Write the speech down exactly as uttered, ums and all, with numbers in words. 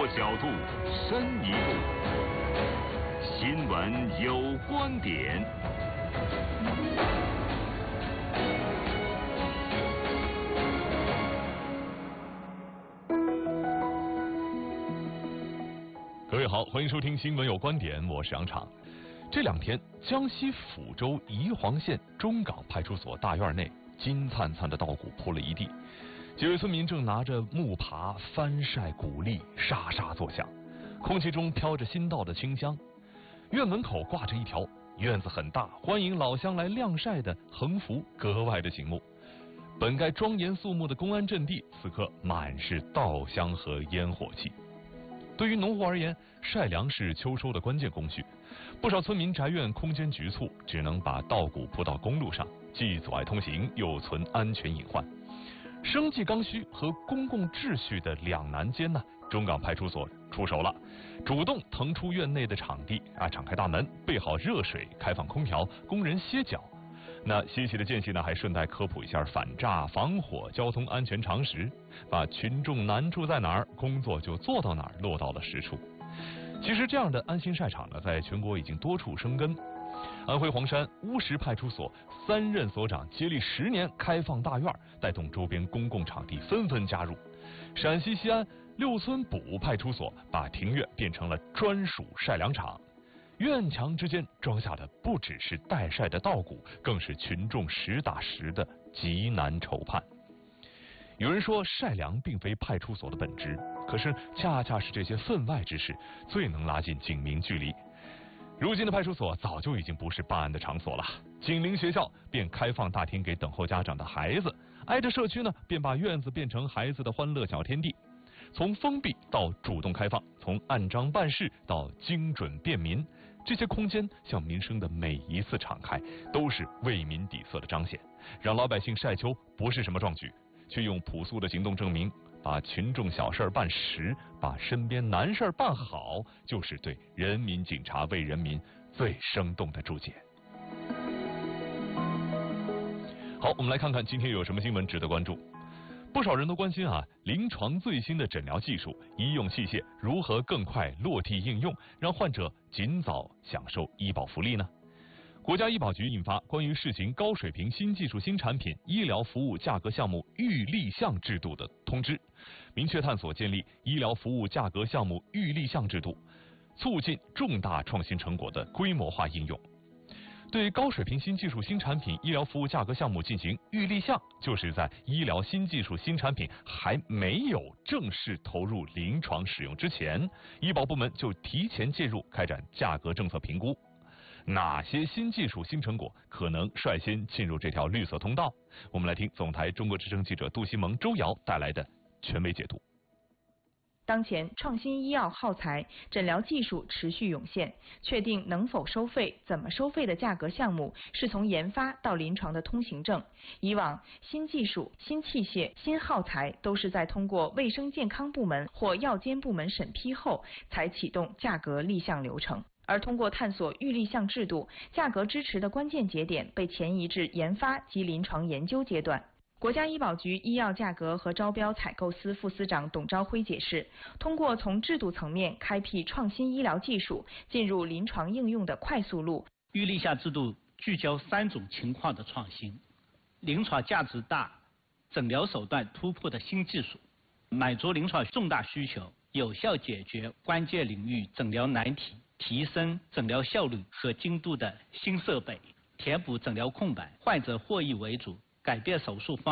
角度，深一步。新闻有观点。各位好，欢迎收听新闻有观点，我是杨昶。这两天，江西抚州宜黄县中港派出所大院内，金灿灿的稻谷铺了一地，几位村民正拿着木耙翻晒谷粒，沙沙作响，空气中飘着新稻的清香。院门口挂着一条院子很大，欢迎老乡来晾晒的横幅，格外的醒目。本该庄严肃穆的公安阵地，此刻满是稻香和烟火气。对于农户而言，晒粮是秋收的关键工序。不少村民宅院空间局促，只能把稻谷铺到公路上，既阻碍通行，又存安全隐患。生计刚需和公共秩序的两难间呢，中港派出所出手了，主动腾出院内的场地啊，敞开大门，备好热水，开放空调，供人歇脚。那稀奇的间隙呢，还顺带科普一下反诈、防火、交通安全常识，把群众难处在哪儿，工作就做到哪儿，落到了实处。其实这样的安心晒场呢，在全国已经多处生根。安徽黄山乌石派出所三任所长接力十年开放大院，带动周边公共场地纷纷加入。陕西西安六村堡派出所把庭院变成了专属晒粮场。院墙之间装下的不只是待晒的稻谷，更是群众实打实的急难愁盼。有人说晒粮并非派出所的本职，可是恰恰是这些分外之事最能拉近警民距离。如今的派出所早就已经不是办案的场所了，紧邻学校便开放大厅给等候家长的孩子，挨着社区呢便把院子变成孩子的欢乐小天地。从封闭到主动开放，从按章办事到精准便民，这些空间向民生的每一次敞开，都是为民底色的彰显。让老百姓晒秋不是什么壮举，却用朴素的行动证明，把群众小事办实，把身边难事办好，就是对人民警察为人民最生动的注解。好，我们来看看今天有什么新闻值得关注。不少人都关心啊，临床最新的诊疗技术、医用器械如何更快落地应用，让患者尽早享受医保福利呢？国家医保局印发《关于试行高水平新技术新产品医疗服务价格项目预立项制度的通知》，明确探索建立医疗服务价格项目预立项制度，促进重大创新成果的规模化应用。对高水平新技术新产品医疗服务价格项目进行预立项，就是在医疗新技术新产品还没有正式投入临床使用之前，医保部门就提前介入开展价格政策评估。哪些新技术新成果可能率先进入这条绿色通道？我们来听总台中国之声记者杜西蒙、周瑶带来的权威解读。 当前创新医药耗材、诊疗技术持续涌现，确定能否收费、怎么收费的价格项目是从研发到临床的通行证。以往新技术、新器械、新耗材都是在通过卫生健康部门或药监部门审批后才启动价格立项流程。而通过探索预立项制度，价格支持的关键节点被前移至研发及临床研究阶段。国家医保局医药价格和招标采购司副司长董朝辉解释，通过从制度层面开辟创新医疗技术进入临床应用的快速路。 预立项制度聚焦三种情况的创新：临床价值大、诊疗手段突破的新技术，满足临床重大需求，有效解决关键领域诊疗难题，提升诊疗效率和精度的新设备，填补诊疗空白，患者获益为主，改变手术方